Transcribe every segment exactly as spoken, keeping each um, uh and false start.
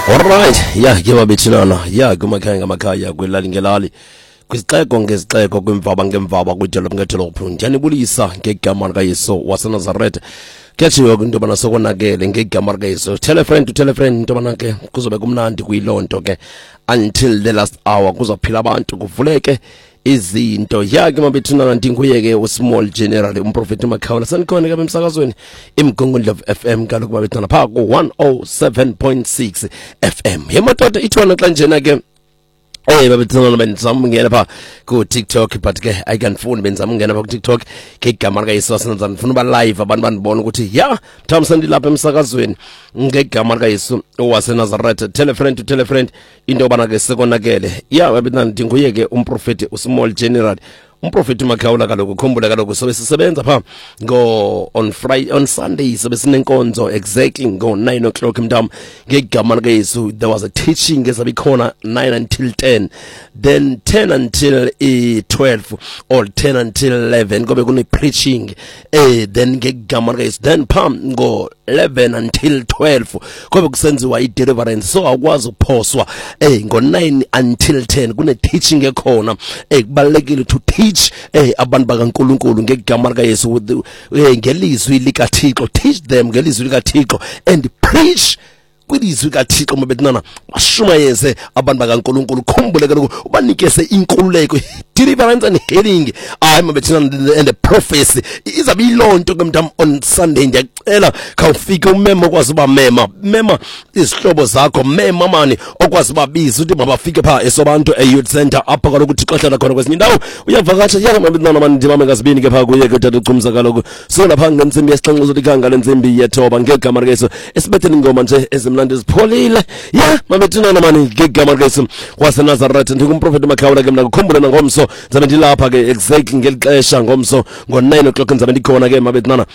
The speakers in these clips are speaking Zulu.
Alright, ya ke babethinana, ya kumakhaya ngamakhaya kwelali ngelali. Kwisixeko ngezixeko kwimvaba ngemvaba kwidolo ngethelo kuphundu. Njanibulisa ngegama lika Yesu waseNazaretha. Ketshiwe into bana sokonakele ngegama lika Yesu. Tell a friend to tell a friend into bana ke kuzobe kumnandi kuyilonto ke until the last hour kuzophila abantu kuvuleke izinto yake mabethunana ndinguyeke uSmall General umprofeti Makhawula sanikhona ke emsakazweni imgongondlo F M kaloku babethana pha ku one oh seven point six F M yemadoda ithona xa njena ke eh babethana benzama ngena pha ku TikTok but ke I can phone benzama ngena pha ku TikTok ke igama lika Yesu waseNazaretha ngifuna ba live abantu banibona ukuthi ya thamsandi lapha emsakazweni ngegama lika Yesu waseNazaretha. Tell a friend to tell a friend into bana ke sekonakele ya babethana ndinguyeke umprofeti uSmall General umprofeti Makhawula kaloku khumbula kaloku sobe sisebenza pha ngo on Friday on Sunday sobe sinenkonzo exactly ngo nine o'clock mntam ngegama lika Yesu. There was a teaching esabikhona nine until ten, then ten until twelve or ten until eleven kobe kune preaching eh then ngegama lika Yesu then pam ngo eleven until twelve kobe kusenziwa I deliverance. So akwazi ukuphoswa eh ngo nine until ten kune teaching ekhona eh kubalekile to teach eh abantu bakaNkulunkulu ngegama lika Yesu ngelizwi lika Thixo. Teach them ngelizwi lika Thixo and preach kwilizwi lika Thixo mabetnana bashumayeze abantu bakaNkulunkulu. Khumbule kaloku ubanikese inkululeko deliverance and healing I mabetnana and the prophecy izabe ilonto ke mntam on Sunday. Ndiyacela khawufike umema okwazi uba mema mema izihlobo zakho mema mani okwazi babiza uthi mabafike pha esobantu e youth center apha kaloku Thixo hlala khona kwezinye indawo uyavakatsha yaka mabetnana mani ndibame ngazibini ke pha kuye ke tata ucumza kaloku so lapha ngensimbi yesixhenxe uzothi khanga lensimbi yethoba ngegama lika Yesu esibethele ingoma nje ezimnandi zipholile ya mabetnana mani ngegama lika Yesu waseNazaretha. Ndingumprofeti Makhawula ke mina kukhumbule ngomso zabe ndilapha ke exactly ngelixesha ngomso ngo nine o'clock nzabe ndikhona ke mabetnana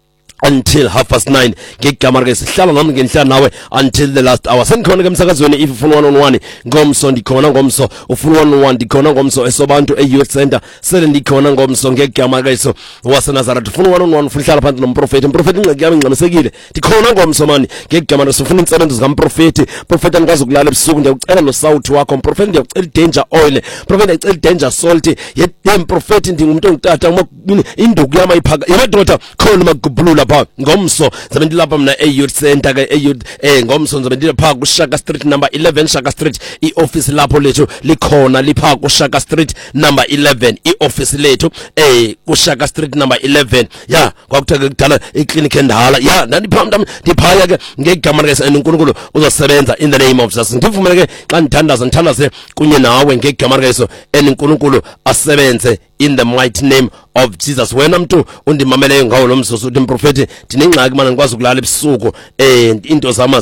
until half past nine ngegama lika Yesu. Hlala nami ngenhla nawe until the last hour. Sendikhona ke emsakazweni if ufuna one on one ngomso ndikhona ngomso, ufuna one on one ndikhona ngomso esobantu e youth center sele ndikhona ngomso ngegama lika Yesu waseNazaretha. Ufuna one on one ufuna hlala phansi nomprofeti umprofeti ingxaki yami ingxamisekile ndikhona ngomso mani ngegama lika Yesu. Ufuna insebenzo zikaMprofeti Prophet angazi ukulala ebusuku ndiyakucela no south wakho Prophet ndiyacela danger oil Prophet ndiyacela danger salt ye Prophet ndingumuntu ongitata induku yama iphaka yemadoda khona magubulula pha ngomso zabe ndilapha mina e youth center ke e youth eh ngomso zabe ndilapha ku Shaka Street number eleven Shaka Street I office lapho lethu likhona lipha ku Shaka Street number eleven I office lethu eh ku Shaka Street number eleven ya kwakuthe kudala I clinic endala ya ndipha mntam ndiphaya ke ngegama lika Yesu uNkulunkulu uzosebenza in the name of Jesus. Ndivumele ke xa ndithandaza ndithandaze kunye nawe ngegama lika Yesu uNkulunkulu asebenze in the mighty name of Jesus. Wena mntu undimameleyo ngawo lo mzuzu uthi mprofeti ndinengxaki mana ngikwazi ukulala ebusuku eh into zama